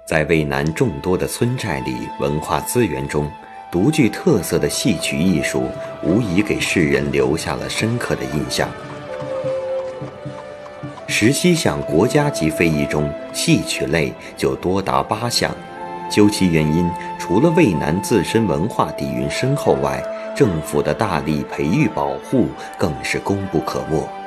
在渭南众多的村寨里，文化资源中，独具特色的戏曲艺术无疑给世人留下了深刻的印象。17项国家级非遗中，戏曲类就多达8项。究其原因，除了渭南自身文化底蕴深厚外，政府的大力培育保护更是功不可没。